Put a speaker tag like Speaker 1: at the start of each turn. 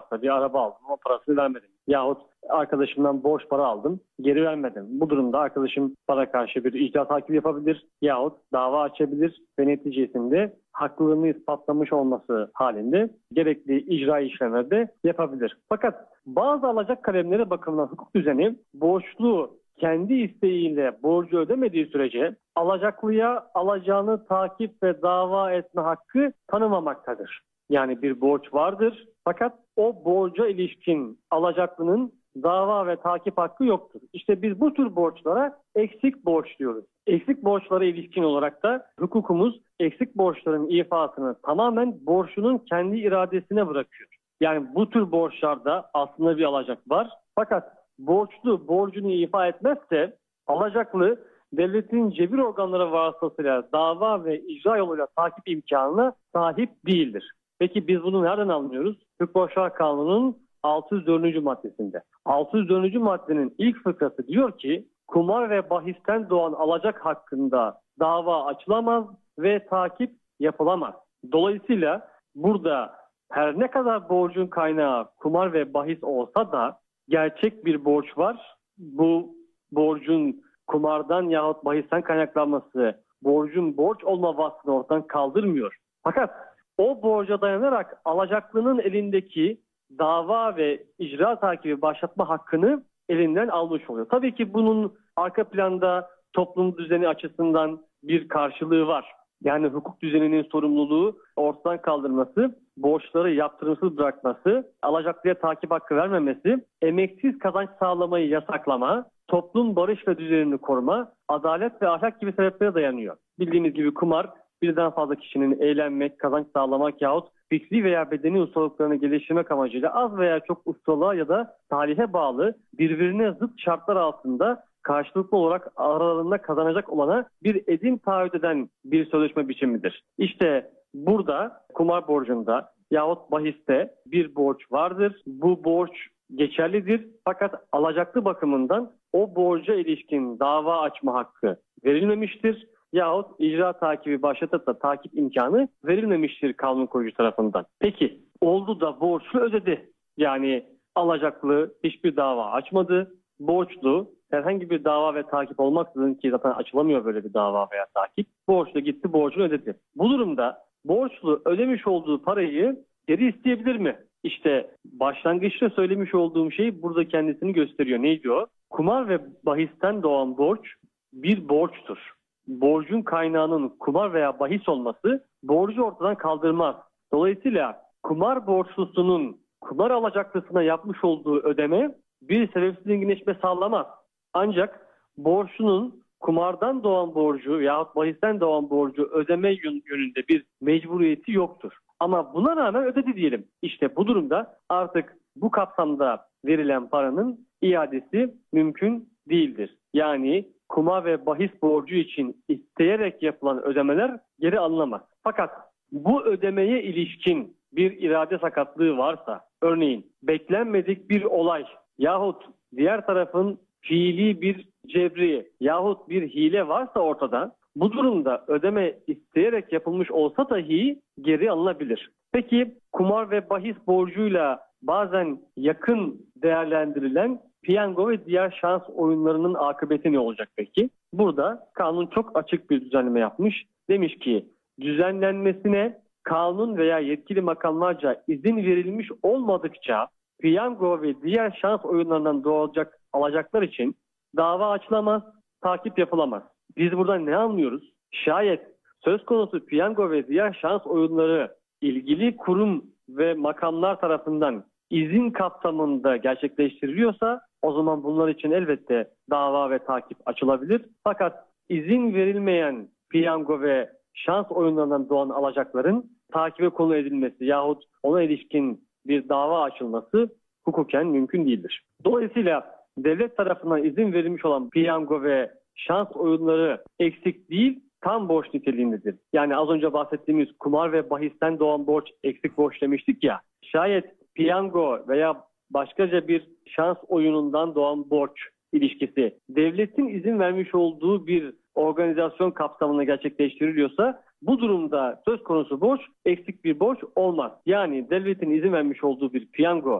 Speaker 1: varsa, bir araba aldım ama parasını vermedim. Yahut arkadaşımdan borç para aldım, geri vermedim. Bu durumda arkadaşım bana karşı bir icra takibi yapabilir yahut dava açabilir ve neticesinde haklılığını ispatlamış olması halinde gerekli icra işlemleri de yapabilir. Fakat bazı alacak kalemleri bakımından hukuk düzeni borçlu kendi isteğiyle borcu ödemediği sürece alacaklıya alacağını takip ve dava etme hakkı tanımamaktadır. Yani bir borç vardır fakat o borca ilişkin alacaklının dava ve takip hakkı yoktur. İşte biz bu tür borçlara eksik borç diyoruz. Eksik borçlara ilişkin olarak da hukukumuz eksik borçların ifasını tamamen borçlunun kendi iradesine bırakıyor. Yani bu tür borçlarda aslında bir alacak var fakat borçlu borcunu ifa etmezse alacaklı devletin cebir organları vasıtasıyla dava ve icra yoluyla takip imkanına sahip değildir. Peki biz bunu nereden anlıyoruz? Türk Borçlar Kanunu'nun 604. maddesinde. 604. maddenin ilk fıkrası diyor ki kumar ve bahisten doğan alacak hakkında dava açılamaz ve takip yapılamaz. Dolayısıyla burada her ne kadar borcun kaynağı kumar ve bahis olsa da gerçek bir borç var. Bu borcun kumardan yahut bahisten kaynaklanması borcun borç olma vasfını ortadan kaldırmıyor. Fakat o borca dayanarak alacaklının elindeki dava ve icra takibi başlatma hakkını elinden almış oluyor. Tabii ki bunun arka planda toplum düzeni açısından bir karşılığı var. Yani hukuk düzeninin sorumluluğu ortadan kaldırması, borçları yaptırımsız bırakması, alacaklıya takip hakkı vermemesi, emeksiz kazanç sağlamayı yasaklama, toplum barış ve düzenini koruma, adalet ve ahlak gibi sebeplere dayanıyor. Bildiğiniz gibi kumar, birden fazla kişinin eğlenmek, kazanç sağlamak yahut fikri veya bedeni ustalıklarını geliştirmek amacıyla az veya çok ustalığa ya da talihe bağlı birbirine zıt şartlar altında karşılıklı olarak aralarında kazanacak olana bir edin taahhüt eden bir sözleşme biçimidir. İşte burada kumar borcunda yahut bahiste bir borç vardır. Bu borç geçerlidir fakat alacaklı bakımından o borca ilişkin dava açma hakkı verilmemiştir. Yahut icra takibi başlatıp da takip imkanı verilmemiştir kanun koyucu tarafından. Peki oldu da borçlu ödedi. Yani alacaklı hiçbir dava açmadı. Borçlu herhangi bir dava ve takip olmaksızın ki zaten açılamıyor böyle bir dava veya takip. Borçlu gitti borcunu ödedi. Bu durumda borçlu ödemiş olduğu parayı geri isteyebilir mi? İşte başlangıçta söylemiş olduğum şey burada kendisini gösteriyor. Neydi o? Kumar ve bahisten doğan borç bir borçtur. Borcun kaynağının kumar veya bahis olması borcu ortadan kaldırmaz. Dolayısıyla kumar borçlusunun kumar alacaklısına yapmış olduğu ödeme bir sebepsiz zenginleşme sağlamaz. Ancak borçlunun kumardan doğan borcu yahut bahisten doğan borcu ödeme yönünde bir mecburiyeti yoktur. Ama buna rağmen ödedi diyelim. İşte bu durumda artık bu kapsamda verilen paranın iadesi mümkün değildir. Yani kumar ve bahis borcu için isteyerek yapılan ödemeler geri alınamaz. Fakat bu ödemeye ilişkin bir irade sakatlığı varsa, örneğin beklenmedik bir olay yahut diğer tarafın fiili bir cebri yahut bir hile varsa ortada, bu durumda ödeme isteyerek yapılmış olsa dahi geri alınabilir. Peki kumar ve bahis borcuyla bazen yakın değerlendirilen piyango ve diğer şans oyunlarının akıbeti ne olacak peki? Burada kanun çok açık bir düzenleme yapmış. Demiş ki düzenlenmesine kanun veya yetkili makamlarca izin verilmiş olmadıkça piyango ve diğer şans oyunlarından doğacak alacaklar için dava açılamaz, takip yapılamaz. Biz buradan ne anlıyoruz? Şayet söz konusu piyango ve diğer şans oyunları ilgili kurum ve makamlar tarafından izin kapsamında gerçekleştiriliyorsa o zaman bunlar için elbette dava ve takip açılabilir. Fakat izin verilmeyen piyango ve şans oyunlarından doğan alacakların takibe konu edilmesi yahut ona ilişkin bir dava açılması hukuken mümkün değildir. Dolayısıyla devlet tarafından izin verilmiş olan piyango ve şans oyunları eksik değil, tam borç niteliğindedir. Yani az önce bahsettiğimiz kumar ve bahisten doğan borç eksik borç demiştik ya. Şayet piyango veya başkaca bir şans oyunundan doğan borç ilişkisi devletin izin vermiş olduğu bir organizasyon kapsamında gerçekleştiriliyorsa bu durumda söz konusu borç eksik bir borç olmaz. Yani devletin izin vermiş olduğu bir piyango